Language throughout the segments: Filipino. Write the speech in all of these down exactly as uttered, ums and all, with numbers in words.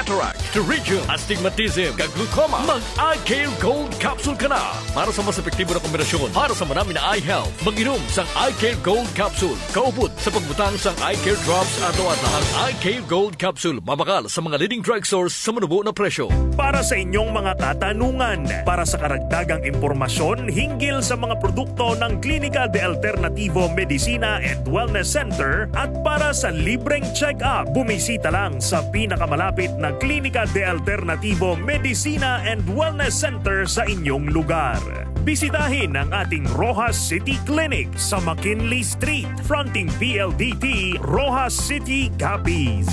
cataract, pterygium, astigmatism, kag glaucoma. Mag-Eye Care Gold Capsule ka na para sa mas epektibo na kombinasyon para sa marami na eye health. Mag-inom sang Eye Care Gold Capsule. Kaupod sa pagbutang sang Eye Care Drops ato at ang Eye Care Gold Capsule mabakal sa mga leading drugstores sa manubo na presyo. Para sa inyong mga katanungan, para sa karagdagang impormasyon hinggil sa mga produkto ng Klinika de Alternativo Medicina and Wellness Center at para sa libreng check-up, bumisita lang sa pinakamalapit na Klinika de Alternativo Medicina and Wellness Center sa inyong lugar. Bisitahin ang ating Rojas City Clinic sa McKinley Street, fronting P L D T, Rojas City, Capiz.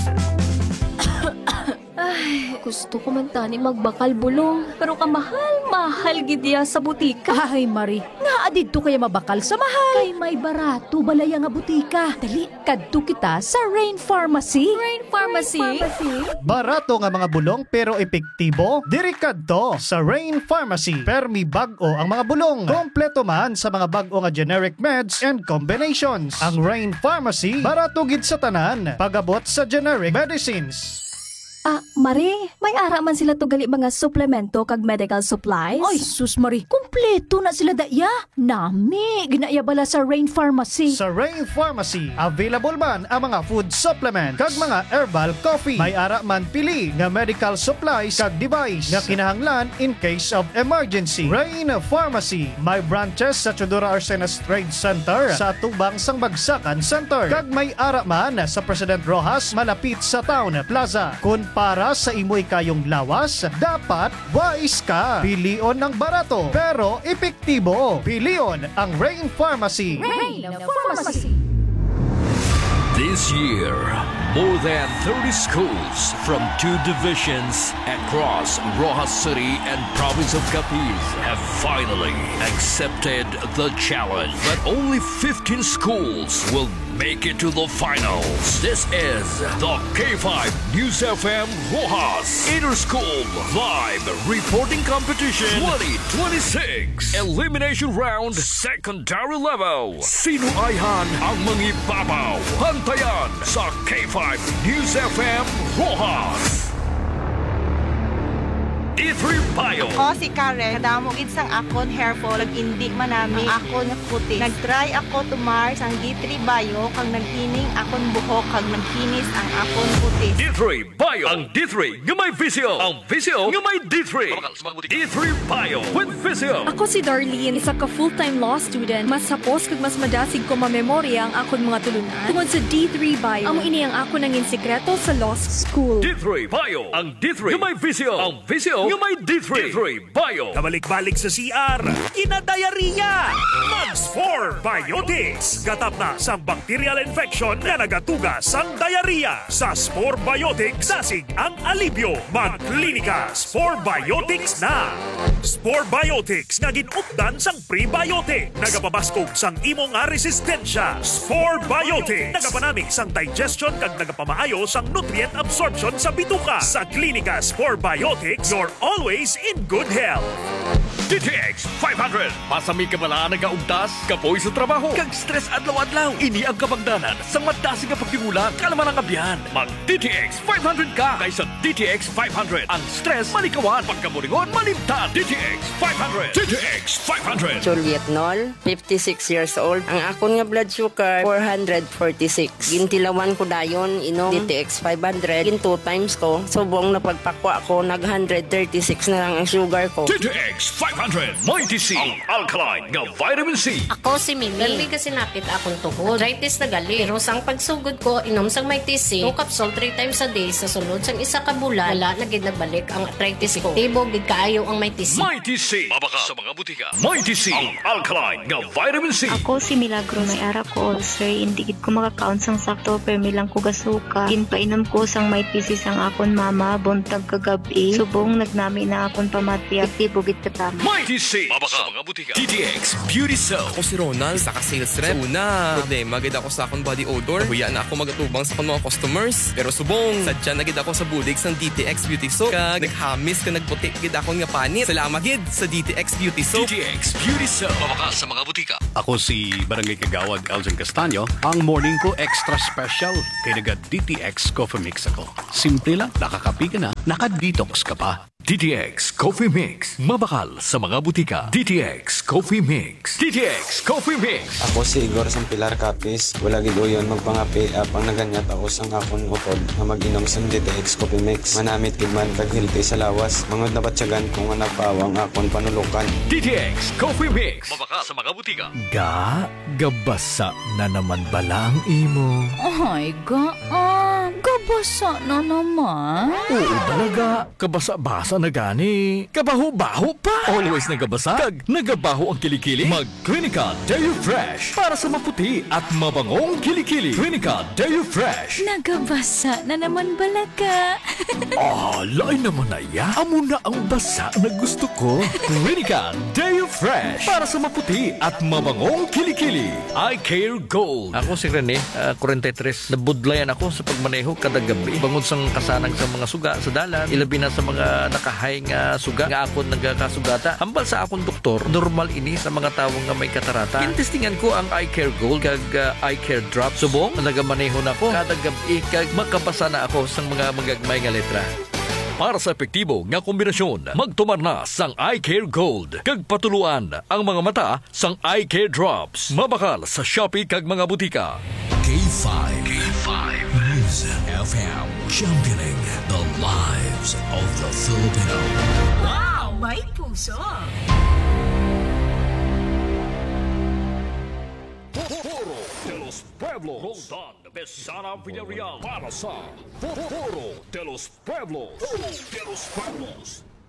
Ay, gusto ko man tani magbakal bulong, pero kamahal-mahal gidya sa butika. Ay, Marie, naadid to kaya mabakal sa mahal. Kay may barato balaya nga butika. Dali, kadto kita sa Rain Pharmacy. Rain Pharmacy? Rain Pharmacy? Barato nga mga bulong pero epektibo? Diri kadto sa Rain Pharmacy. Permi bag-o ang mga bulong. Kompleto man sa mga bag-o nga generic meds and combinations. Ang Rain Pharmacy, barato gid sa tanan. Pagabot sa generic medicines. Ah, Marie, may ara man sila to gali mga suplemento kag medical supplies? Ay, sus Marie, kumpleto na sila daya. Nami, ginaya bala sa Rain Pharmacy. Sa Rain Pharmacy, available man ang mga food supplement kag mga herbal coffee. May ara man pili nga medical supplies kag device nga kinahanglan in case of emergency. Rain Pharmacy, may branches sa Chodora Arsenas Trade Center, sa Tubang Sang Bagsakan Center, kag may ara man sa President Rojas malapit sa Town Plaza. Kun para sa imoy kayong lawas, dapat wais ka. Pilion ng barato pero epektibo. Pilion ang Rain Pharmacy. Rain Pharmacy. This year, more than thirty schools from two divisions across Rojas City and province of Capiz have finally accepted the challenge. But only fifteen schools will make it to the finals. This is the K five News F M Rojas Inter-School Live Reporting Competition twenty twenty-six. Elimination Round Secondary Level. Sino ayhan ang mangibabaw? Pantayan sa K five News F M Rojas. D three Bio. Ako si Karen, kadamo gid sang akon hair fall, indi manami ang akon puti. Nagtry ako tumar sang D three Bio kag naghining akon buhok kag nagkinis ang akon puti. D three Bio. Ang D three nga may visio. Ang visio nga may D three. D three Bio with visio. Ako si Darlene, isa ka full-time law student. Mas sapos kag mas madasig ko mamemorya ang akon mga tulunan tungod sa D three Bio. Amo ini ang ako nangin sikreto sa law school. D three Bio. Ang D three nga may visio. Ang visio nga may D three. D three Bio. Kabalik-balik sa C R, kinadayariya! Mags four Biotics. Gatap na sa bacterial infection na nagatuga sang diarrhea. Sa Spore Biotics, dasig ang alibyo. Magklinika, Spore Biotics na! Spore Biotics nga ginupdan sang prebiotic. Nagapabaskog sang imo nga resistensya. Spore Biotics. Nagapanamig sang digestion kag nagapamaayo sang nutrient absorption sa bituka. Sa Klinika Spore Biotics, you're always in good health. D T X five hundred. Pasami ka bala nagaugtas, kapoy sa trabaho, kag stress adlaw-adlaw. Ini ang kapagdanan sa madasig nga pagtimulan, kalaman ang abyan. Mag D T X five hundred ka kaysa D T X five hundred. Ang stress malikawan, pagkamulingon malimtan. D T X five hundred. D T X five hundred. Juliet Nol, fifty-six years old. Ang akon nga blood sugar four hundred forty-six. Gintilawan ko dayon inom D T X five hundred. Gin two times ko. Subong na pagpakwa ko nag one hundred thirty-six na lang ang sugar ko. D T X five hundred. Mighty C. Ang alkaline nga vitamin C. Ako si Mimi. Dali kasi napit akong tuhod. Arthritis na gali. Pero sang pagsugod ko, inom sang Mighty C. two capsule three times a day. Sa sunod sang isa ka bulan, wala na gid nagbalik ang arthritis ko. Tibo gid kaayo ang Mighty C. Mighty C. Mabaka sa mga butika. Mighty C. Ang alkaline nga vitamin C. Ako si Milagro. May ara ko ulcer. Hindi gid ko makakaon sang sakto. Pero milang ko gasuka. Ginpainom ko sang Mighty C sang akon mama. Buntag kagabi. Subong nagnami na akon pamatya. Tibo gid katama. May T C mabaka mga butika. D T X Beauty Soap. Ako si Ronald, sa ka-sales rep. Una, problema gid ako sa akong body odor. Huya na ako magatubang sa akong mga customers. Pero subong, sadya na gid ako sa bulig sang D T X Beauty Soap. Kag naghamis ka nagputi gid akong nga panit. Salamat gid sa D T X Beauty Soap. D T X Beauty Soap mabaka sa mga butika. Ako si Barangay Kagawad Elgin Castaño. Ang morning ko extra special kay naga D T X Coffee Mix ako. Simple lang, nakakapi ka na, naka-detox ka pa. D T X Coffee Mix mabakal sa mga butika. D T X Coffee Mix. D T X Coffee Mix. Ako si Igor sang Pilar Capis. Wala gid uyon magpangapi apang naganyat ako sang akon utod na mag-inom sang D T X Coffee Mix. Manamit gid man kag healthy sa lawas. Mangod na batsyagan kung nga nagpawang akon panulukan. D T X Coffee Mix mabaka sa mga butika. Ga, gabasa na naman bala ang imo. Ay, ga, ah, gabasa na naman. Oo talaga, kabasa-basa na gani. Kabaho-baho pa. Always nagabasa. Kag nagabaho ang kilikili. Mag Clinica Deo Fresh para sa maputi at mabangong kilikili. Clinica Deo Fresh. Nagabasa na naman balaga. Ah, lain naman na ya. Amo na ang basa na gusto ko. Clinica Deo Fresh para sa maputi at mabangong kilikili. I Care Gold. Ako si Rene, uh, forty-three. Nabudlayan ako sa pagmaneho kada gabi. Bangod sang kasanang sa mga suga sa dalan. Ilabi na sa mga nakahay nga suga. Nga ako nagkakasugata. Hambal sa akong doktor, normal ini sa mga tao nga may katarata. Kintestingan ko ang I Care Gold kag uh, I Care Drop. Subong, nagamaneho na ako. Kada gabi kag makabasa na ako sa mga magagmay nga letra. Para sa epektibo nga kombinasyon, magtumar na sang I Care Gold. Kag patuluan ang mga mata sang I Care Drops. Mabakal sa Shopee kag mga butika. K five. K five. News F M. Championing the lives of the Filipino. Wow! May puso! Foro de los Pueblos. Roldan Besana Villarreal para sa Foro de los Pueblos. Foro de los Pueblos.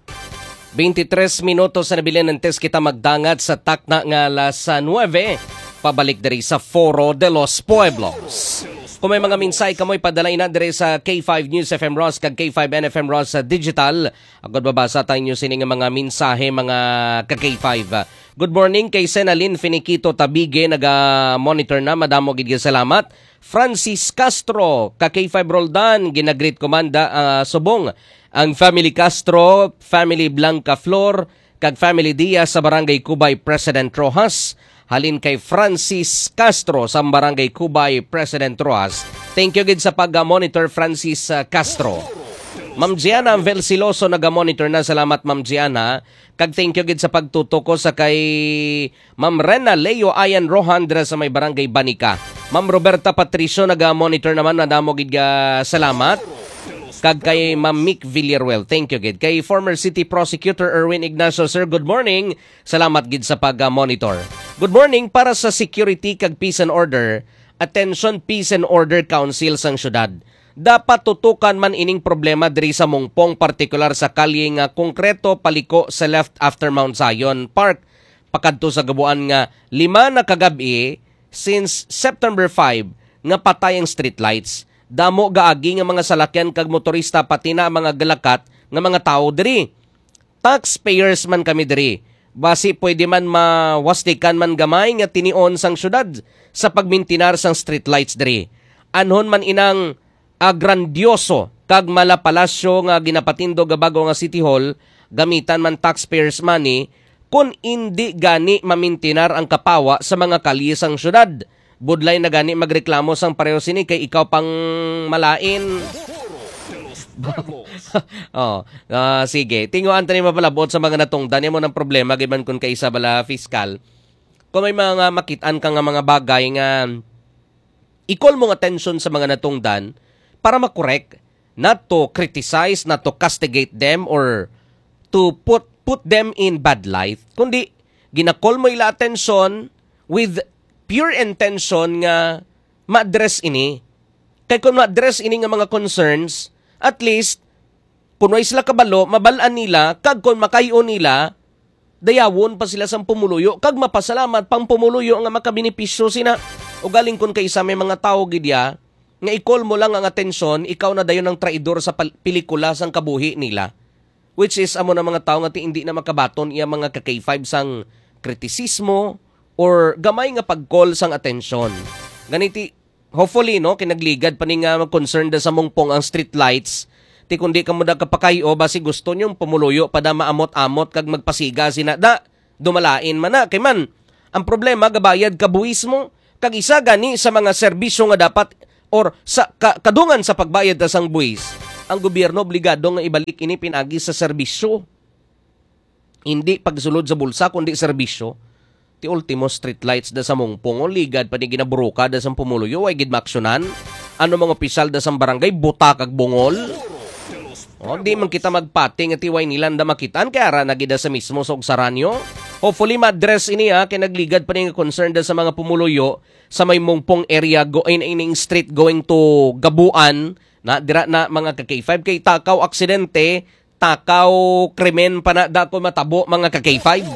twenty-tres minutos na nabilin ng test kita magdangat sa takna nga alas nine. Pabalik diri sa Foro de los Pueblos. Kung may mga minsay kamoy padalay na diri sa K five News F M Ross kag K five N F M Ross Digital. Agad babasa tayo nyo sining mga mensahe mga ka K five. Good morning kay Senalyn Finiquito Tabige, naga-monitor na, madamo gid salamat. Francis Castro, ka K five Roldan, ginagreet komanda uh, subong. Ang family Castro, family Blanca Flor, kag family Diaz sa Barangay Cubay President Rojas. Halin kay Francis Castro sa Barangay Cubay President Rojas. Thank you gid sa pag-monitor Francis uh, Castro. Ma'am Gianna Velsiloso naga-monitor na. Salamat Ma'am Gianna. Kag thank you gid sa pagtutok ko sa kay Ma'am Rena Leo Ayan Rohandra sa may Barangay Banica. Ma'am Roberta Patricio naga-monitor naman, nadamo gid uh, salamat. Kag kay Ma'am Mick Villaruel, thank you gid. Kay former City Prosecutor Erwin Ignacio, sir, good morning. Salamat gid sa pag-monitor. Good morning para sa security kag peace and order. Attention Peace and Order Council sang syudad. Dapat tutukan man ining problema diri sa Mungpong, partikular sa kalye nga konkreto paliko sa left after Mount Zion Park. Pakadto sa gabuan nga lima na kagabi since September five nga patay ang street lights. Damo gaagi nga mga salakyan kag motorista pati na mga galakat nga mga tao diri. Taxpayers man kami diri. Basi pwede man mawastikan man gamay nga tinion sang syudad sa pagmintinar sang street lights diri. Anhon man inang a grandioso kag malapalasyo nga ginapatindo gabago nga City Hall, gamitan man taxpayers money kun indi gani mamintinar ang kapawa sa mga kalye sang syudad. Budlay na gani magreklamo sang pareho sini kay ikaw pang malain. oh, uh, sige. Tinguan tani mapalabot sa mga natungdan mo ng problema giban kun kay isa bala fiscal. Kung may mga makitaan ka nga mga bagay nga i-call mo attention sa mga natungdan para makorek, not to criticize, not to castigate them or to put put them in bad light, kundi ginakol mo ila attention with pure intention nga ma-address ini. Kaya kung ma-address ini nga mga concerns, at least kung way sila kabalo, mabalaan nila, kag kung makayo nila, dayawon pa sila sa pumuluyo, kag mapasalamat pang pumuluyo nga makabinipisyo sina. O galing kun kay isa may mga tao gidya, nga i-call mo lang ang atensyon, ikaw na dayon ang traidor sa pelikula sang kabuhi nila. which is amo na mga tao nga ti hindi na makabaton iya mga ka K five sang kritisismo or gamay nga pag-call sang atensyon. Ganiti, hopefully, no, kinagligad pa ni nga mag-concern da sa mungpong ang street lights, ti kundi ka mo da kapakayo, basi gusto nyong pumuluyo pa da maamot-amot kag magpasiga sina, da, dumalain man na. Kay man, ang problema, gabayad ka buwis mo, kag isa gani sa mga serbisyo nga dapat, or sa ka, kadungan sa pagbayad da sang buwis, ang gobyerno obligado nga ibalik ini pinagi sa serbisyo. Hindi pagsulod sa bulsa, kundi serbisyo. Ti ultimo street lights da sa mungpong, o ligad pa ni ginaburuka da sa pumuluyo, ay gidmaksyonan. Ano mga opisyal da sa barangay, buta kag bungol. O, di man kita magpating at iway nilan da makitaan, kaya ra nagida sa mismo sa Ogsaranyo. Hopefully, ma-address ini ha, kaya nagligad pa ni concern da sa mga pumuluyo sa may mungpong area, go in ining street going to Gabuan, na dira na mga ka K five, kay takaw aksidente, takaw krimen pa na dako matabo mga ka K five.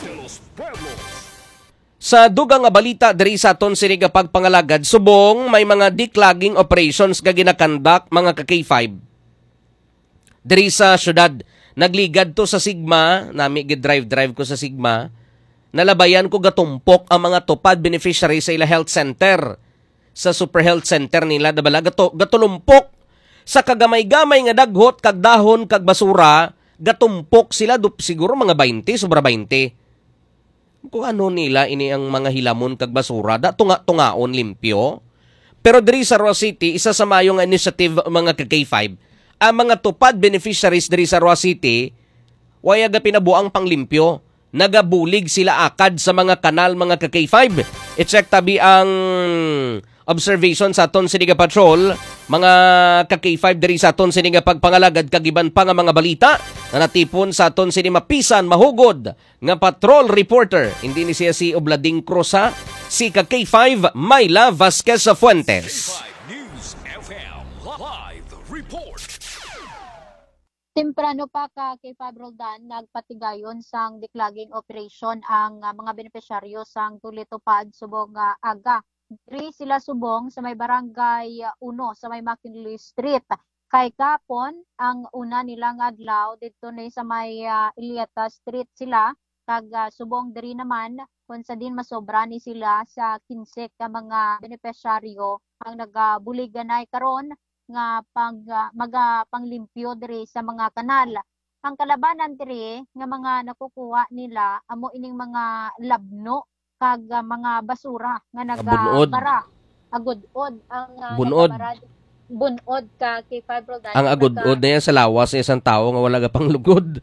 Sa dugang nga balita diri sa aton sini nga pagpangalagad, subong may mga declogging operations nga ginakandak mga ka K five. Diri sa syudad, nagligad to sa Sigma, nami gid-drive-drive ko sa Sigma, nalabayan ko gatumpok ang mga tupad beneficiary sa ila health center. Sa super health center nila, dabala gato, gatulumpok sa kagamay-gamay nga daghot, kag dahon, kag basura, gatumpok sila, dup, siguro mga twenty, sobra twenty. Kung ano nila, ini ang mga hilamon kag basura, da tunga-tungaon limpyo. Pero diri sa Roa City, isa sa mayong initiative mga ka K five, ang mga tupad beneficiaries diri sa Roa City, waya ga pinabuang panglimpyo. Nagabulig sila akad sa mga kanal mga ka K five. I-check tabi ang observation sa aton siniga patrol, mga ka K five diri sa aton siniga pagpangalagad kagiban pa nga mga balita na natipon sa aton sini mapisan mahugod nga patrol reporter. Hindi ni siya si Oblading Cruz ha, si ka K five Myla Vasquez Fuentes. Temprano pa ka kay Fab Roldan, nagpatigayon sang declogging operation ang uh, mga benepisyaryo sang Tulitupad subong uh, aga. Diri sila subong sa may barangay uh, uno sa may McKinley Street. Kay kapon ang una nilang adlaw dito ni sa may uh, Ilieta Street sila, kag uh, subong diri naman kung sa din masobra ni sila sa kinsek ka mga benepisyaryo ang nagabuliganay karon nga pag uh, maga panglimpyo diri sa mga kanal. Ang kalabanan diri nga mga nakukuha nila amo ining mga labno kag uh, mga basura nga nagabara. Agudod ang uh, bunod. Bunod ka kay Fibrodan. Ang agudod na yan sa lawas sa isang tao nga wala ga pang lugod.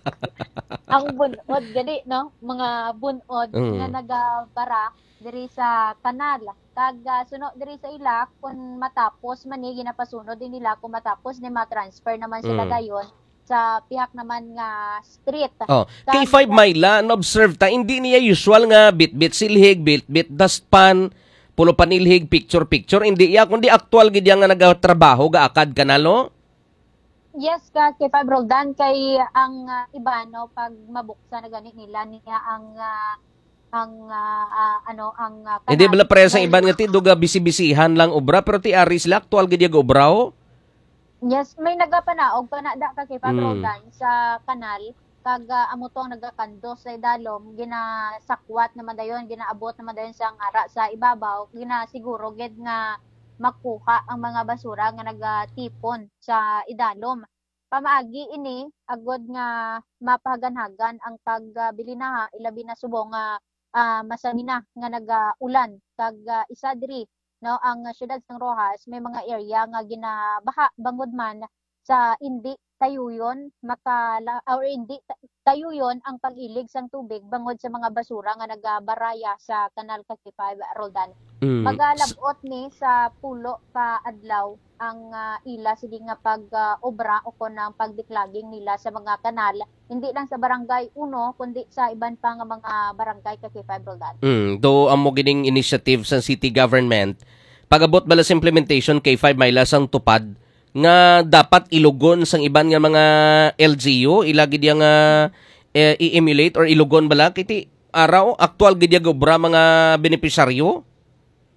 Ang bunod gani no, mga bunod mm. nga nagabara diri sa kanal. Kag uh, suno diri sa ila kung matapos man ni ginapasunod din nila kung matapos ni ma-transfer naman sila mm. dayon sa pihak naman nga street. Oh, K five Myla na-observe ta hindi niya usual nga bit-bit silhig, bit-bit dustpan, pulo panilhig, picture-picture, hindi iya kundi actual gid nga nagatrabaho gaakad kanalo. Yes, ka kay Fab Roldan, kay ang uh, iba no pag mabuksa na gani nila niya ang uh, ang uh, uh, ano ang uh, kanal. Hindi bala presa iban nga ti duga bisi-bisihan lang obra pero ti ari sila aktual gid nga obra oh. Yes, may nagapanaog panada ka kay Fab Roldan mm. sa kanal kag uh, amo to ang nagakandos sa idalom ginasakwat naman dayon ginaabot naman dayon sa ara sa ibabaw ginasiguro gid nga makuha ang mga basura nga nagatipon sa idalom. Pamaagi ini agod nga mapahagan-hagan ang pagbili na ilabi na subong nga uh, masamina nga nagaulan kag uh, isa diri no ang syudad sang Rojas may mga area nga ginabaha bangod man sa indi tayuyon makala or indi tayuyon ang pag-ilig sang tubig bangod sa mga basura nga nagabaraya sa kanal Kakipay Roldan. Mm. Magalabot ni sa pulo ka adlaw ang uh, ila sige nga pag-obra uh, o kon ang pagdeclogging nila sa mga kanal hindi lang sa barangay uno kundi sa iban pa nga mga barangay Kakipay Roldan. Mm, do amo gining initiative sa city government pagabot bala sa implementation K five Myla sang tupad nga dapat ilugon sang iban nga mga L G U ilagi diya nga eh, i-emulate or ilugon bala kiti araw aktual gid obra mga benepisyaryo.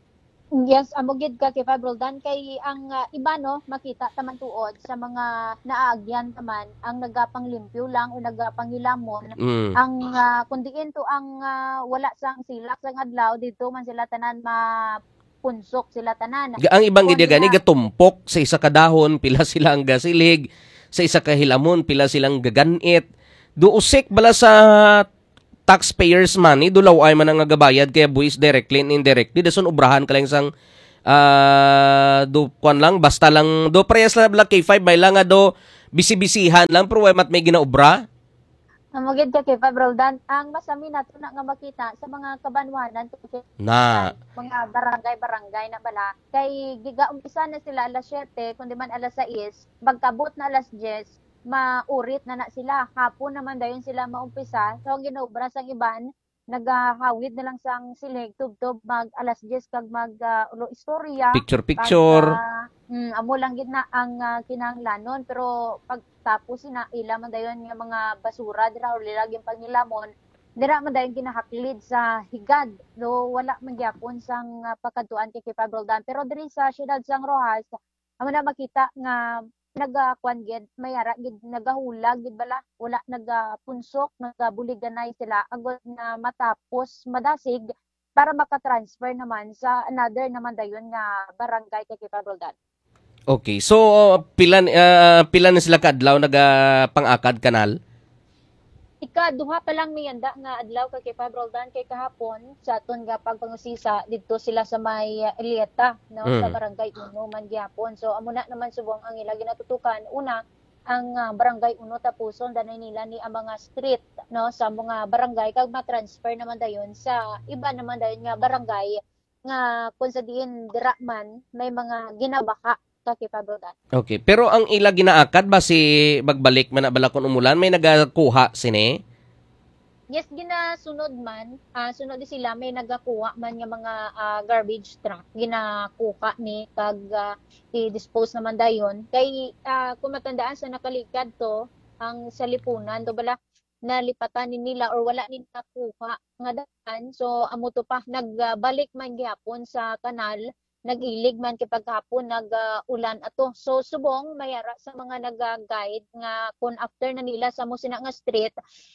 Yes, amogid ka kay Fabroldan kay ang uh, iba no makita taman tuod sa mga naagyan taman ang nagapang limpyo lang o nagapang hilamon Mm. ang uh, kundiin to ang uh, wala sang silak sang adlaw dito man sila tanan mapunsok sila tanan. Ga- Ang ibang Kung gidya gani diha- gatumpok sa isa ka dahon, pila silang gasilig, sa isa ka hilamon, pila silang gaganit. Duusik bala sa taxpayers money, dulaw ay man ang nagabayad kaya buwis directly and indirectly. Dason ubrahan ka lang sang ah do kwan lang, basta lang, do parehas lang bala K five, may lang nga do bisi-bisihan lang, pero way mat may ginaubra. Amogid ka kay Fabroldan ang masami nato na nga makita sa mga kabanwanan kay Na. mga barangay-barangay na bala kay giga umpisa na sila alas siyete kundi man alas sais pagkabot na alas diyes maurit na na sila hapon naman dayon sila maumpisa so ang ginaubra sang iban nagahawid na lang sang silig tubtob mag alas diyes kag mag uh, ulo istorya Picture-picture. pag, uh, mm, amo lang gid na ang uh, kinahanglanon pero pagtapos sina ila man dayon nga mga basura dira or laging pangilamon dira man dayon ginahaklid sa higad no wala man gyapon sang uh, pagkadtuan kay Fabroldan pero diri sa siyudad sang Rojas amo na makita nga nagakwan gid mayara gid nagahulag gid bala wala nagapunsok nagabuliganay sila agod na matapos madasig para makatransfer naman sa another naman dayon nga barangay kay Fabroldan. Okay, so uh, pila uh, pila na sila kadlaw naga pangakad kanal? Ika duha pa lang miyanda nga adlaw kay Fabroldan kay kahapon sa aton nga pagpangusisa didto sila sa may uh, Elieta no Mm. sa barangay Uno man gyapon. So amo na naman subong ang ila ginatutukan una ang uh, barangay Uno tapuson danay nila ni ang mga street no sa mga barangay kag ma-transfer naman dayon sa iba naman dayon nga barangay nga kung sa diin dira man may mga ginabaka kay Fabroldan. Okay, pero ang ila ginaakad ba si magbalik man na bala kun umulan may nagakuha sini? Yes, ginasunod man. Ah, sunod din sila may nagakuha man nga mga ah, garbage truck ginakuha ni kag ah, i-dispose naman dayon. Kay ah, kung matandaan sa nakalikad to ang sa lipunan do bala nalipatan ni nila or wala ni nakuha nga daan. So amo to pa nagbalik man gyapon sa kanal nagilig man kay paghapon nag-ulan ato. So subong mayara sa mga nag-guide nga kung after na nila sa mo sina nga street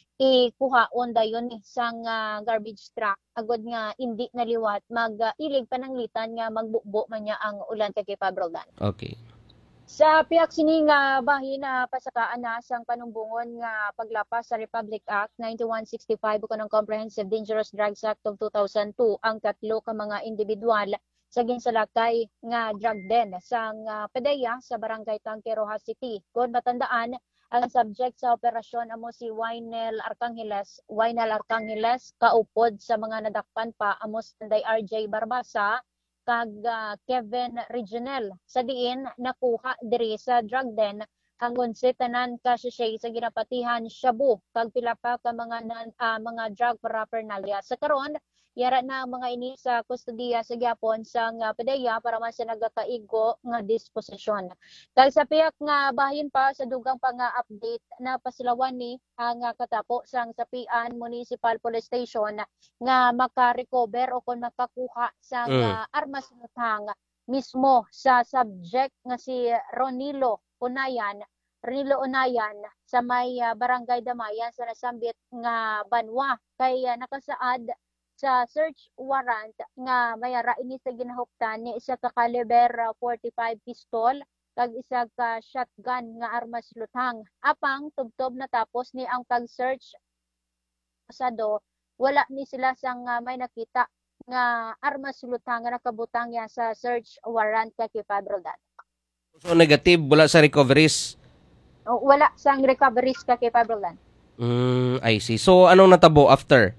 ikuhaon dayon ni sang uh, garbage truck agod nga indi naliwat mag-ilig pananglitan nga magbukbo man niya ang ulan kay Fabroldan. Okay. Sa piyak sini nga bahin na pasakaan na sang panumbungon nga paglapas sa Republic Act ninety-one sixty-five o kanang Comprehensive Dangerous Drugs Act of two thousand two ang tatlo ka mga individual sa ginsalakay nga drug den sang uh, PDEA sa Barangay Tanque, Rojas City. Kung matandaan, ang subject sa operasyon amo si Waynel Arcangeles, Waynel Arcangeles kaupod sa mga nadakpan pa amo si R J Barbasa kag uh, Kevin Reginel. Sa diin nakuha diri sa drug den ang tanan ka siya sa ginapatihan shabu kag pila pa ka mga nan, uh, mga drug paraphernalia. Sa karon yara na ang mga ini sa kustodiya sa gyapon sa nga PDEA para man sa nagakaigo nga disposisyon. Dahil sa piyak nga bahin pa sa dugang pa nga update na pasilawan ni ang uh, katapo sang Sapian Municipal Police Station nga maka-recover o kung makakuha sa Mm. uh, armas lutang mismo sa subject nga si Ronilo Unayan Ronilo Unayan sa may uh, Barangay Damayan sa nasambit nga Banwa kay uh, nakasaad sa search warrant nga mayara ini sa ginahuptan ni isa ka caliber uh, forty-five pistol kag isa ka shotgun nga armas lutang. Apang tubtob natapos ni ang pag-search pasado wala ni sila sang uh, may nakita nga armas lutang nga nakabutang ya sa search warrant kay Fabroldan. So negative wala sa recoveries. O, wala sang recoveries kay Fabroldan. Mm, I see. So anong natabo after?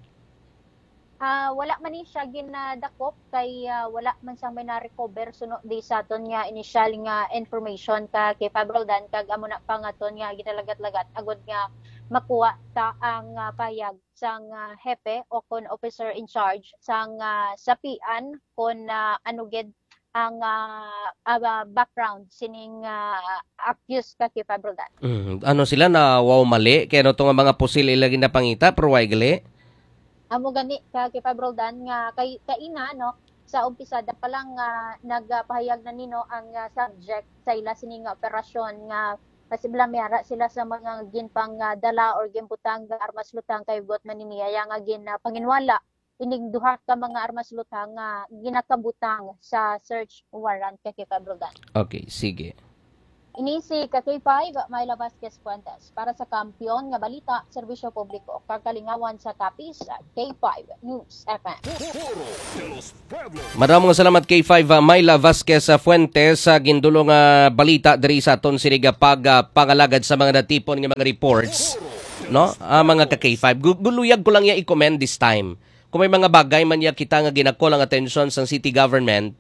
Ah, wala man ni siya ginadakop kay ah, wala man sang may na-recover suno di sa aton nga initial nga information ka kay Fabroldan kag amo na pangaton nga ginalagat-lagat agod nga makuha ta ang ah, payag sang ah, hepe o kon officer in charge sang ah, sapian kon ah, ano gid ang ah, ah, background sining ah, accused ka kay Fabroldan. Mm, ano sila na wow mali kaya no to nga mga pusil ilagi na pangita pero why gali? Amo gani ka kay Fabroldan nga kay kaina no sa umpisada pa lang nga nagpahayag na nino ang uh, subject sa ila sini nga operasyon nga pasibla mayara sila sa mga ginpang uh, dala or ginbutang armas lutang kay got maniniya nga gin uh, panginwala inig duha ka mga armas lutang nga uh, ginakabutang sa search warrant kay Kabrogan. Okay, sige. Ini si K five, Myla Vasquez Fuentes, para sa Kampiyon nga Balita, Serbisyo Publiko, kagalingawan sa Capiz, K five News F M. Maraming salamat K five, Myla Vasquez Fuentes, sa gindulong uh, balita diri sa aton siniga pag uh, pangalagad sa mga natipon nga mga reports, no? Uh, mga ka K five, guluyag ko lang ya i-comment this time. Kung may mga bagay man ya kita nga ginako lang atensyon sa city government,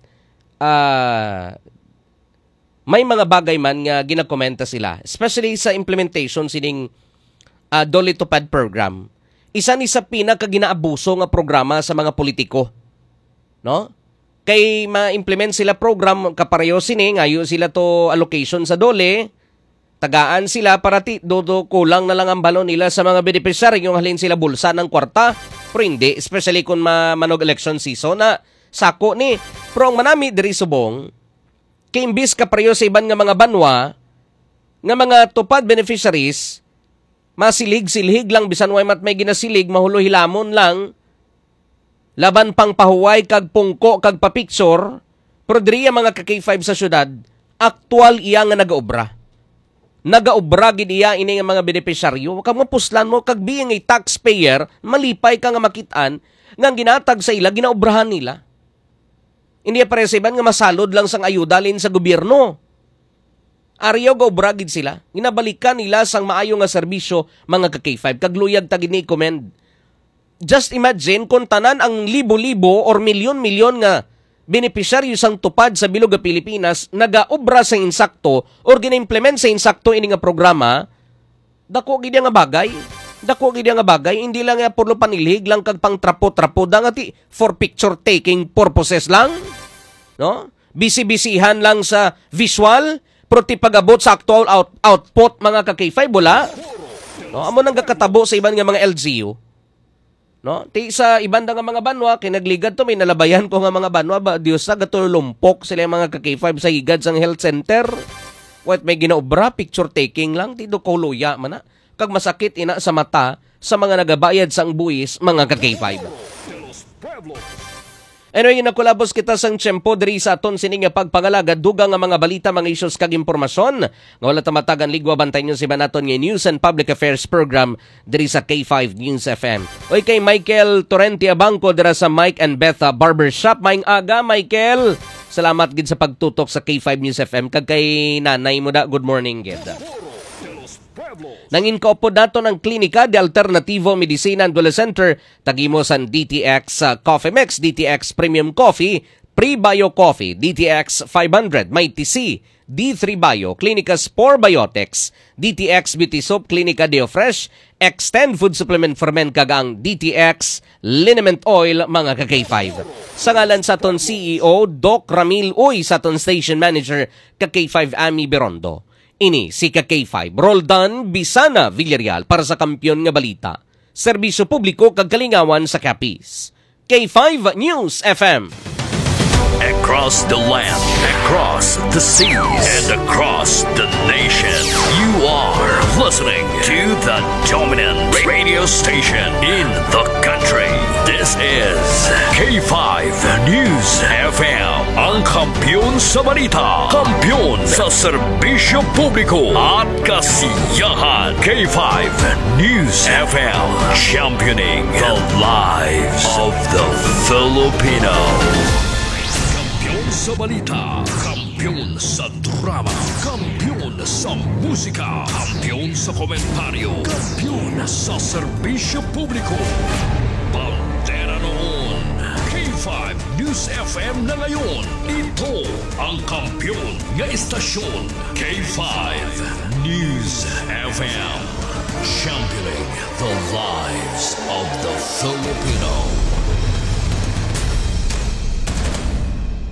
ah uh, may mga bagay man nga ginakomenta sila, especially sa implementation sining uh, Dole Tupad program. Isa ni sa pinaka ginaabuso nga programa sa mga politiko. No? Kay ma-implement sila program kapareho sini ngayo sila to allocation sa Dole, tagaan sila para ti dodo kulang na lang ang balon nila sa mga beneficiary yung halin sila bulsa ng kwarta. Pero hindi, especially kung ma manog election season na sako ni. Pero ang manami diri subong kay imbis kapareho sa iban nga mga banwa, nga mga tupad beneficiaries, masilig-silhig lang, bisan way mat may ginasilig, mahulo hilamon lang, laban pang pahuway, kag pungko, kag papicture, pero diri mga ka K five sa syudad, aktual iya nga nagaobra. Nagaobra gid iya ini nga mga beneficiaryo, kag mapuslan mo, kag being a taxpayer, malipay ka nga makitaan, nga ginatag sa ila, ginaobrahan nila. Hindi pare sa iban nga masalod lang sang ayuda lin sa gobyerno. Ariyo go bragid sila. Ginabalikan nila sang maayo nga serbisyo mga ka K five. Kagluyag tagid ni commend. Just imagine kung tanan ang libo-libo or milyon-milyon nga beneficiaryo sang tupad sa bilog nga Pilipinas nagaobra sa insakto or gina-implement sa insakto ini nga programa, dako gid nga bagay. Dako gid nga bagay, hindi lang nga purlo panilhig lang kag pang trapo-trapo dangati for picture taking purposes lang. No? Bisi-bisihan lang sa visual, pero ti pag-abot sa actual out, output mga ka K five wala. No, amo nang kakatabo sa iban nga mga L G U. No? Ti sa iban nga mga banwa kinagligad to may nalabayan ko nga mga banwa ba Dios sa gatulumpok sila mga ka K five sa higad sang health center. What may ginaobra picture taking lang ti do kuluya man na. Kag masakit ina sa mata sa mga nagabayad sang buwis mga ka K five. Anyway, nakulabos kita sang tiyempo diri sa aton sining nga pagpangalagad dugang nga mga balita, mga issues kag impormasyon nga wala tamatagan ligwa bantay nyo si banaton nga News and Public Affairs program diri sa K five News F M. Oy kay Michael Torrente Abangco dira sa Mike and Betha Barbershop. Maing aga Michael. Salamat gid sa pagtutok sa K five News F M kag kay nanay mo da. Good morning gid. Nangin kaupo dato ng klinika de Alternativo Medicina and Wellness Center tagimosan D T X uh, Coffee Mix, D T X Premium Coffee, Pre-Bio Coffee, D T X five hundred, May T C, D three Bio, Clinica Spore Biotics, D T X Beauty Soap, Clinica Deo Fresh, Extend Food Supplement for Men kagang D T X Liniment Oil mga ka K five. Sa ngalan sa ton C E O Doc Ramil Uy sa ton Station Manager ka K five Ami Berondo. Ini si ka K five Roldan Bisana Villarreal para sa Kampiyon nga Balita. Serbisyo publiko kag kalingawan sa Capiz. K five News F M. Across the land, across the seas, and across the nation, you are listening to the dominant radio station in the country. This is K five News F M. Ang kampiyon sa balita, kampiyon sa serbisyo publiko at kasiyahan. K five News F M, championing the lives of the Filipino. Sa balita, kampiyon sa drama, kampiyon sa musika, kampiyon sa komentaryo, kampiyon sa serbisyo publiko. Pantera noon, K five News F M na ngayon. Ito ang kampiyon nga istasyon, K five News F M. Championing the lives of the Filipino.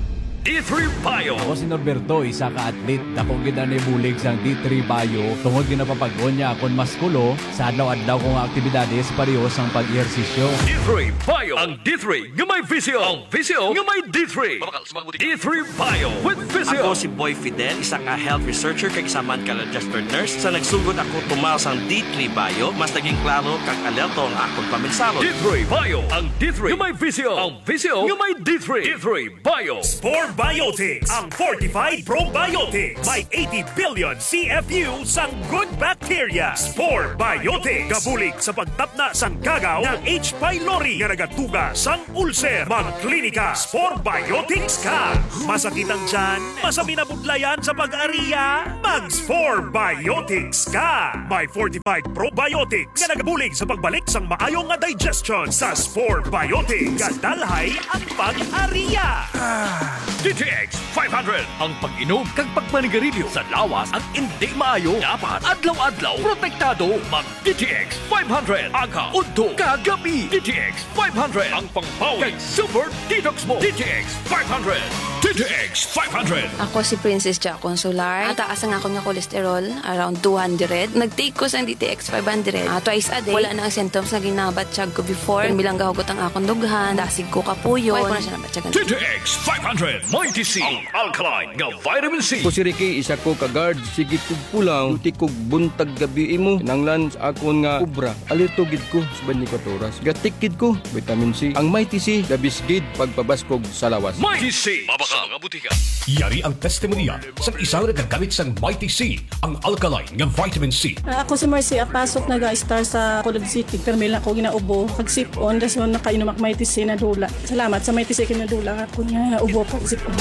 D three Bio. Ako si Norberto, isa ka atlet. Dako gid na bulig sang D three Bio. Tungod ginapapag-on niya akon maskulo sa adlaw-adlaw kong aktibidades pareho sang pag-ehersisyo. D three Bio. Ang D three nga may Visio. Ang Visio nga may D three. D three Bio with Visio. Ako si Boy Fidel, isa ka health researcher kag isaman ka registered nurse. Sa nagsugod ako tumaw sang D three Bio, mas naging klaro kag alerto ang akong paminsaro. D three Bio. Ang D three nga may Visio. Ang Visio nga may D three. D three Bio. Spore Biotics, ang fortified probiotics. May eighty billion C F U sang good bacteria. Spore Biotics. Kabulig sa pagtapna sang gagaw ng H. pylori nga nagatuga sang ulcer. Magklinika, Spore Biotics ka. Masakit ang tiyan, masami na budlayan sa pag-ariya, mag-Spore Biotics ka. May fortified probiotics nga nagabulig sa pagbalik sang maayong nga digestion. Sa Spore Biotics, kadalhay ang pag-ariya. D T X five hundred. Ang pag-inom kag pagmanigarilyo sa lawas ang hindi maayo. Dapat adlaw-adlaw protektado. Mag D T X five hundred. Aga, udto, kagabi. D T X five hundred. Ang pangpawi kag super detox mo. D T X five hundred. D T X five hundred. Ako si Princess Jack Consular. Ataas ang ako nga kolesterol, around two hundred. Nag-take ko sa D T X five hundred. Uh, twice a day. Wala na ang symptoms na ginabatsyag ko before. Bilang gahugot ang akong dughan. Dasig ko kapuyon. Why ko na siya nabatyagan. D T X five hundred. Mighty C. Ang alkaline nga vitamin C. Ko si Ricky, isa ko ka-guard. Sige kog pulang, tuti kog buntag gabi mo. Nanglan sa akon nga kubra. Alito gid ko sa twenty four oras. Gatikid ko, vitamin C. Ang Mighty C, labis gid pagpabaskog sa lawas. Mighty C. Mabaka mga butika. Yari ang testimonya sa isang nagagamit sa Mighty C, ang alkaline nga vitamin C. Uh, ako si Marcy, apasok nag-star sa Colod City. Permila ko ginaubo. Pag-sip-on, daso nakainom ak Mighty C na dula. Salamat sa Mighty C kinadula ako niya ubo pag-sip-on.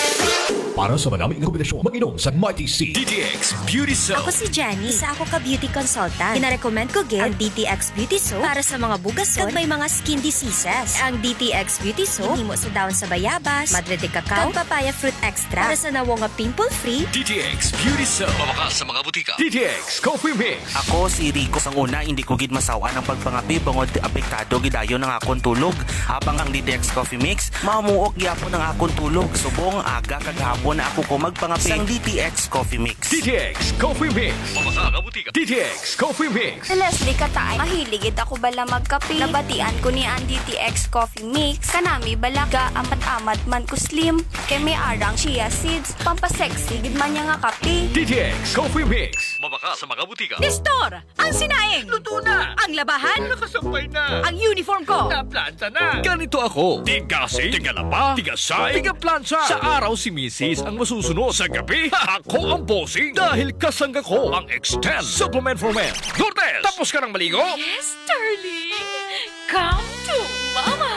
Para sa maraming kombinasyon, mag-inom sa Mighty C. D T X Beauty Soap. Ako si Jenny. Isa ako ka beauty consultant. Gina-recommend ko gid ang D T X Beauty Soap para sa mga bugason kag may mga skin diseases. Ang D T X Beauty Soap himo sa dahon sa bayabas, madre de cacao, kag papaya fruit extra para sa nawo nga pimple-free. D T X Beauty Soap. Mabakas sa mga butika. D T X Coffee Mix. Ako si Rico. Sang una, hindi ko gid masawaan ang pagpangapi bangod apektado gidayon ng akong tulog. Habang ang D T X Coffee Mix, mamuok gyapon ang akong tulog. Subong aga kag hapon na ako ko magpangapi sang D T X Coffee Mix. D T X Coffee Mix. Mabaka nga butika. D T X Coffee Mix. Si Leslie Katay, mahiligid ako bala magkape. Nabatian ko ni ang D T X Coffee Mix. Kanami balaga amat-amat man ko slim. Kay may arang chia seeds. Pampasexy gid man niya nga kape. D T X Coffee Mix. Mabaka sa mga butika. Nestor, ang sinaing. Luto na. Ang labahan. Nakasampay na. Ang uniform ko. Naplansa na. Ganito ako. Tigasi, tigalaba, tigasay, tigaplansa. Sa araw si Missus ang masusunod. Sa gabi, ako ang bossing. Dahil kasangga ko ang Extend Supplement for Men. Lourdes, tapos ka ng maligo? Yes, darling. Come to Mama.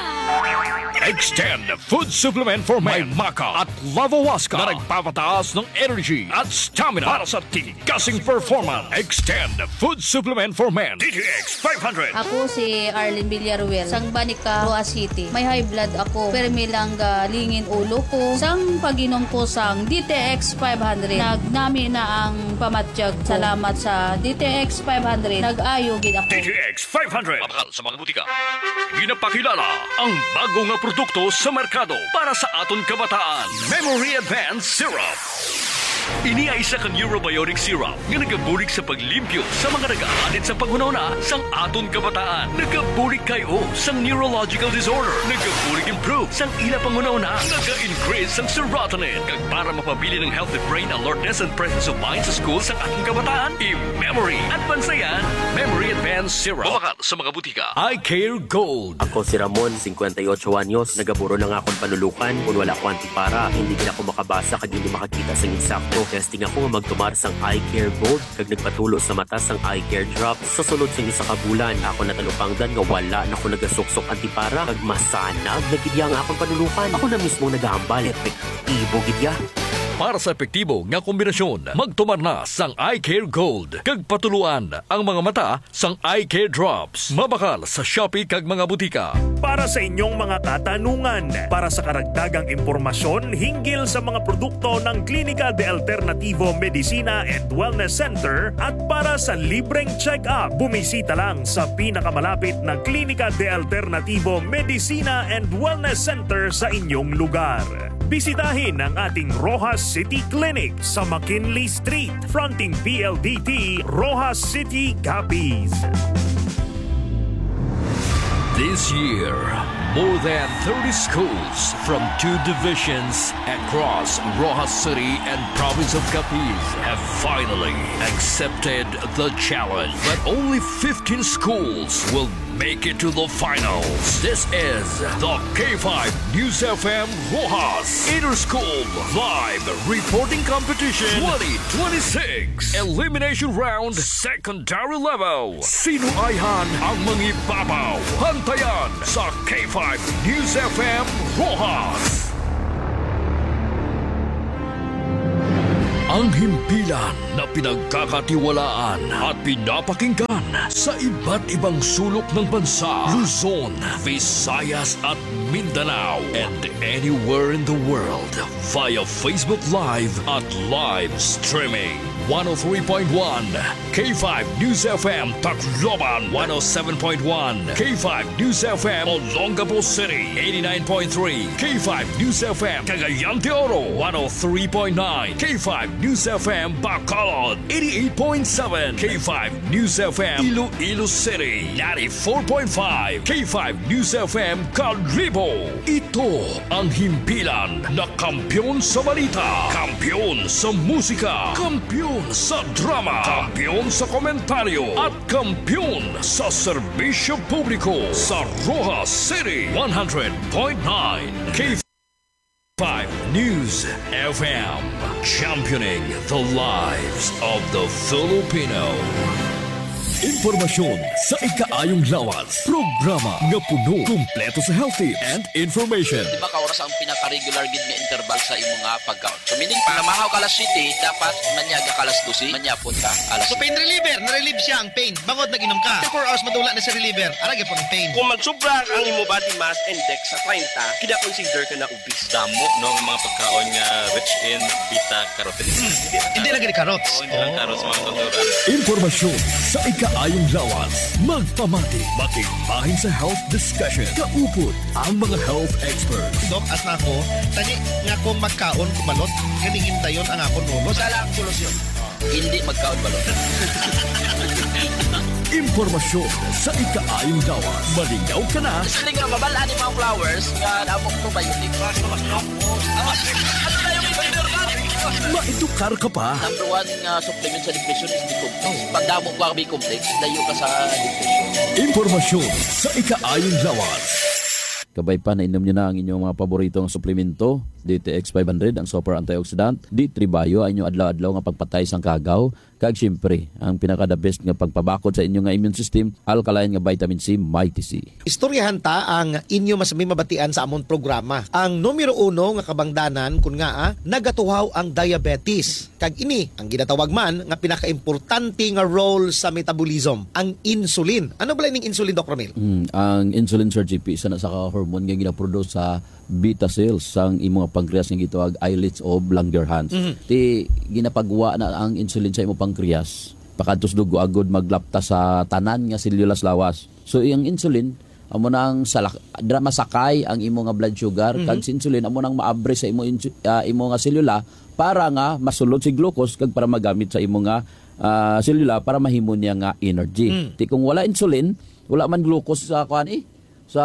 Extend Food Supplement for Men. May Maca at Lavawaska na nagpapataas ng energy at stamina para sa tigasing performance. Extend Food Supplement for Men. D T X five hundred. Ako si Arlene Villaruel, sang Banica, Roa City. May high blood ako, pero may lang lingin ulo ko. Sang pag-inom ko sang D T X five hundred, nagnami na ang pamatsyag. Salamat sa D T X five hundred. Nag-ayo gid ako. D T X five hundred. Mabakal sa mga butika. Ginapakilala ang bagong nga produkto sa merkado para sa aton kabataan. Memory Advanced Syrup. Ini ay isa ka neurobiotic syrup nga nagabulig sa paglimpyo sa mga nag-aalit sa panghunahuna sang aton kabataan. Nagabulig kayo sang neurological disorder. Nagabulig improve sang ila panghunahuna. Naga-increase sang serotonin. Kag para mapabili ng healthy brain alertness and presence of mind sa school sang ating kabataan. I-memory at bansayan. Memory Advanced Syrup. Mabakal sa mga butika. I Care Gold. Ako si Ramon, fifty-eight anyos. Nagaburo lang akong panulukan. Kung wala ko antipara, hindi na ako makabasa kag hindi makakita sang insakto. Testing ako nga magtumar sang Eye Care Gold kag nagpatulo sa mata sang Eye Care Drops. Sa sulod sang isa ka bulan, ako natalupangdan nga wala na ako nagasuksok antipara kag masanag nagidya nga akong panulukan. Ako na mismo nagahambal. Epektibo gidya. Para sa epektibo nga kombinasyon, magtumar na sang Eye Care Gold. Kag patuluan ang mga mata sang Eye Care Drops. Mabakal sa Shopee kag mga butika. Para sa inyong mga katanungan, para sa karagdagang impormasyon hinggil sa mga produkto ng Klinika de Alternativo Medicina and Wellness Center at para sa libreng check-up, bumisita lang sa pinakamalapit na Klinika de Alternativo Medicina and Wellness Center sa inyong lugar. Bisitahin ang ating Rojas City Clinic sa McKinley Street, fronting P L D T, Rojas City, Capiz. This year, more than thirty schools from two divisions across Rojas City and province of Capiz have finally accepted the challenge. But only fifteen schools will make it to the finals. This is the K five News F M Rojas Inter-School Live Reporting Competition twenty twenty-six. Elimination Round Secondary Level. Sino ayhan ang mangibabaw? Hantayan sa K five News F M Rojas. Ang himpilan na pinagkakatiwalaan at pinapakinggan sa iba't ibang sulok ng bansa, Luzon, Visayas at Mindanao, and anywhere in the world via Facebook Live at live streaming. one oh three point one K five News F M Tacloban, one oh seven point one K five News F M Olongapo City, eighty-nine point three K five News F M Cagayan de Oro, one oh three point nine K five News F M Bacolod, eighty-eight point seven K five News F M Iloilo City, ninety-four point five K five News F M Calibo. Ito ang himpilan na kampyon sa balita, kampyon sa musika, kampyon sa drama, kampyon sa komentaryo, at kampyon sa serbisyo publiko sa Rojas City, one hundred point nine K five News F M, championing the lives of the Filipino. Impormasyon sa ikaayong lawas. Programa nga puno, kumpleto sa healthy and information. Di ba ka oras ang pinaka-regular gid nga interval sa imong nga pagkaon? So meaning para mahaw kalas city, dapat manyaga kalas dusi, manyapon ka alas. So pain reliever, na-relieve siya ang pain. Bangod nag-inom ka. four hours madula na sa reliever. Arag po ang pain. Kung magsubra ang imo body mass index sa thirty, kina-consider ka na obese. Damo no mga pagkaon nga rich in beta-carotene. Hmm. Hindi lang gani carrots. Oh, hindi lang carrots mga kulturan. Informasyon sa ikaayong lawas. Magpamati, makibahin sa health discussion. Kaupod ang mga health experts. Dok, as na ako, tani nga kung magkaon kumalot, ganingin tayon ang akon mo. Sala ang solusyon. Hindi magkaon balot. Impormasyon sa ikaayong lawas. Malinaw ka na. Kasi nga mabalaan yung mga flowers nga namok probiotic. Ano tayo may vendor ka? Maedukar ka pa. Number one nga supplement sa depression is B-complex. Pag damo ko ang B-complex, layo ka sa depression. Impormasyon sa ikaayong lawas. Kabay pa, nainom nyo na ang inyong mga paboritong suplemento. D T X five hundred, ang super antioxidant. D three Bio, ang inyong adlaw-adlaw nga pagpatay sang kagaw. Kag siyempre, ang pinaka-the best nga pagpabakod sa inyong nga immune system, alkaline nga vitamin C, Mighty C. Istoryahan ta ang inyo mas may mabatian sa among programa. Ang numero uno nga kabangdanan, kun nga ah, nagatuhaw ang diabetes. Kag ini, ang ginatawag man, nga pinaka-importante nga role sa metabolism, ang insulin. Ano ba ning insulin, Doc Romel? Hmm, ang insulin, Sir G P, isa na sa hormone nga ginaproduce sa beta cells sang imong pancreas nga gitawag islets of Langerhans. Mm-hmm. Ti ginapagwa na ang insulin sa imong pancreas pakadtos dugo agod maglapta sa tanan nga selula lawas. So iyang insulin amo nang salak drama sakay ang imong nga blood sugar, mm-hmm. kag insulin amo nang maabre sa imong uh, imong nga selula para nga masulod si glucose kag para magamit sa imong nga uh, selula para mahimo niya nga energy. Mm. Ti kung wala insulin, wala man glucose sa kuan eh sa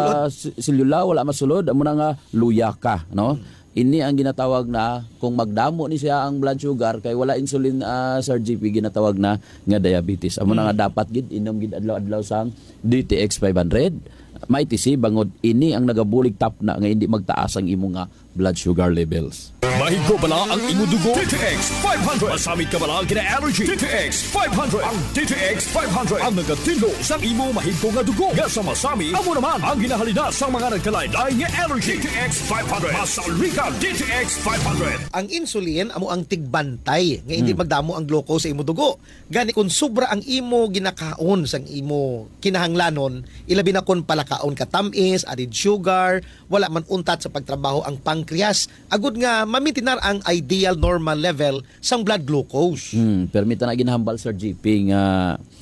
selula, wala masulod, amo na nga luya ka, no? Hmm. Ini ang ginatawag na kung magdamo ni siya ang blood sugar kay wala insulin, uh, Sir G P, ginatawag na nga diabetes. Amo hmm. na nga dapat gid inom gid adlaw-adlaw sang D T X five hundred. Mighty C, bangod ini ang nagabulig tap na nga hindi magtaas ang imo nga blood sugar levels. Mahigo bala ang imo dugo? D T X five hundred. Masamit ka bala gina allergy? D T X five hundred. Ang D T X five hundred ang nagatilo sa imo mahigo nga dugo. Nga sa masami, amo naman ang ginahalina sa mga nagkalain-lain nga allergy. D T X five hundred. Masalrika D T X five hundred. Ang insulin amo ang tigbantay nga hindi hmm. magdamo ang glucose sa imo dugo. Gani kung sobra ang imo ginakaon sang imo kinahanglanon, ilabi na kon palakaon ka tamis, added sugar, wala man untat sa pagtrabaho ang pancreas, agud nga mamitinar ang ideal normal level sang blood glucose. Hmm, permita na ginahambal, Sir G P, nga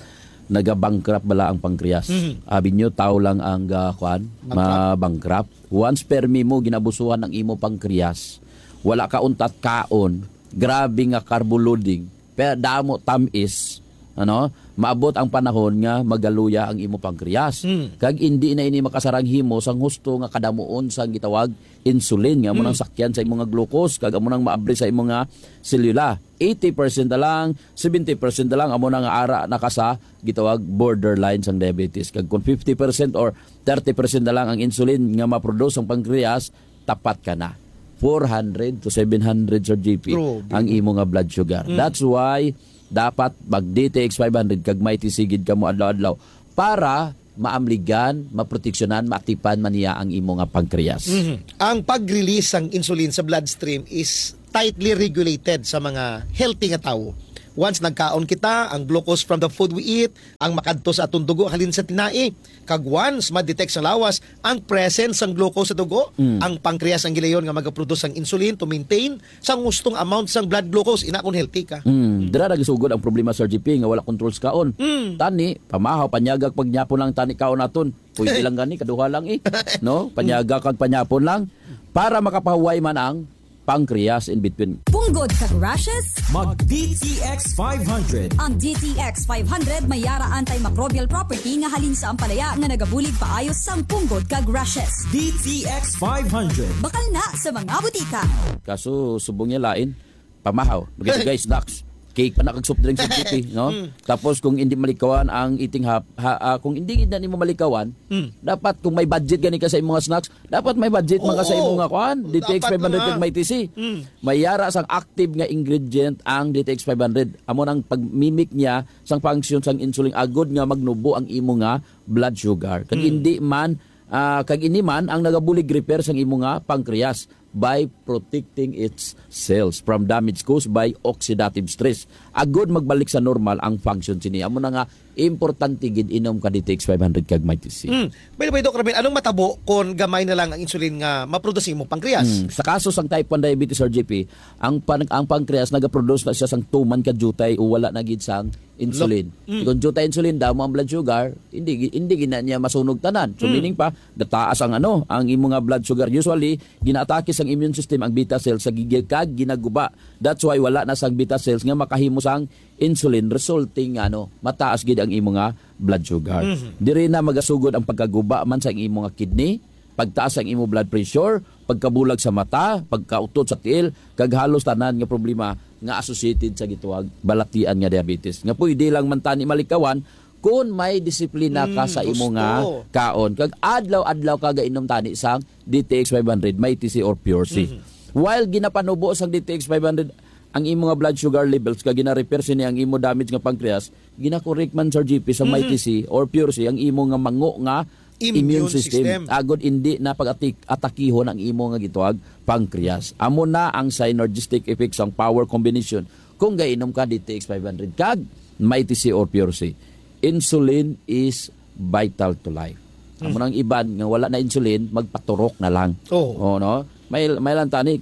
naga-bankrupt bala ang pancreas. Mhm. Abi nyo, tao lang ang uh, kuan, ma-bankrupt. Once per mo ginabusuhan ang imo pancreas, wala ka untat kaon, grabe nga carbo loading, pero damo tamis, ano, maabot ang panahon nga magaluya ang imo pancreas. Mm. Kag hindi na ini makasarang himo sang husto nga kadamuon sang gitawag insulin nga amo nang Mm. sakyan sa imo nga glucose, kag amo nang maabri sa imo nga selula. eighty percent na lang, seventy percent na lang amo nang ara nakasa gitawag borderline sang diabetes. Kag kung fifty percent or thirty percent na lang ang insulin nga ma-produce ang pancreas, tapat ka na. four hundred to seven hundred Sir J P True. ang imo nga blood sugar. Mm. That's why dapat mag D T X five hundred kag may tisigid ka mo adlaw-adlaw para maamligan, maproteksyonan, maaktipan man niya ang imo nga pancreas. Mhm. Ang pag-release ng insulin sa bloodstream is tightly regulated sa mga healthy nga tao. Once nagkaon kita, ang glucose from the food we eat, ang makadto sa atong dugo halin sa tinai. Kag once ma-detect sa lawas ang presence ng glucose sa dugo, Mm. ang pancreas ang gilayon nga magaproduce ng insulin to maintain sa gustong amount sang blood glucose ina kung healthy ka. Mm, dira nagisugod ang problema Sir G P nga wala control sa kaon. Mm. Tani, pamahaw panyagag pagnyapo lang tani kaon naton. Pwede lang gani kaduha lang eh. No? Panyagag kag panyapon lang para makapahuway man ang pancreas in between. Punggod kag rashes? Mag-D T X five hundred. Ang D T X five hundred may yara antimicrobial property nga halin sa ampalaya nga nagabulig paayos sang punggod kag rashes. D T X five hundred. Bakal na sa mga butika. Kaso subong niya lain, pamahaw. Maganda guys, Dax. Cake pa na kag soft drink sa G P, no? Tapos kung hindi malikawan ang eating hap, ha, ah, kung hindi na nimo malikawan, Mm. dapat kung may budget gani ka sa imong mga snacks, dapat may budget man ka sa imong nga kuan, D T X Dapat five hundred na. kag may T C. Mm. May yara sang active nga ingredient ang D T X five hundred. Amo nang pagmimik niya sang function sang insulin agod nga magnubo ang imo nga blood sugar. Kag Mm. hindi man ah, kag ini man ang nagabulig repair sang imo nga pancreas by protecting its cells from damage caused by oxidative stress. Agod magbalik sa normal ang function sini. Amo na nga importante gid inom ka D T X five hundred kag may T C. Mm. By the way, Doc Ramil, anong matabo kung gamay na lang ang insulin nga maproduce mo pancreas? Mm. Sa kaso sang type one diabetes Sir J P, ang pan, ang pancreas nagaproduce na siya sang tuman ka jutay o wala na gid sang insulin. Mm. Kung jutay insulin daw mo ang blood sugar, hindi hindi gina niya masunog tanan. So Mm. meaning pa, gataas ang ano, ang imo nga blood sugar. Usually ginaatake sang immune system ang beta cells sa gigil kag ginaguba. That's why wala na sang beta cells nga makahimo sang insulin resulting ano, mataas gid ang imo nga blood sugar. Mhm. Diri na magasugod ang pagkaguba man sa imo nga kidney, pagtaas ang imo blood pressure, pagkabulag sa mata, pagkautot sa tiil, kag halos tanan nga problema nga associated sa gituwag balatian nga diabetes. Nga pwede lang man tani malikawan kung may disiplina ka Mm, sa imo gusto. nga kaon. Kag adlaw-adlaw ka gainom tani sang D T X five hundred, may T C or Pure C. Mhm. While ginapanubo sang D T X five hundred ang imo nga blood sugar levels kag gina-repair sini ang imo damage nga pancreas, gina-correct man Sir G P sa may T C or Pure C ang imo nga mango nga immune, Immune system. system. Agod hindi na pag-atakihon ang imo nga gituwag pancreas. Amo na ang synergistic effects ang power combination kung gainom ka D T X five hundred kag may T C or Pure C. Insulin is vital to life. Amo nang iban nga wala na insulin, magpaturok na lang. Oh. Oh, no? May may lang tani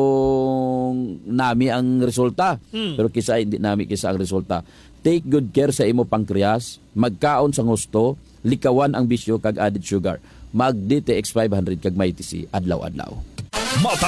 kung nami ang resulta. Hmm. Pero kisa hindi nami kisa ang resulta. Take good care sa imo pancreas, magkaon sa gusto, likawan ang bisyo kag added sugar. Mag D T X five hundred kag may T C adlaw-adlaw. Mata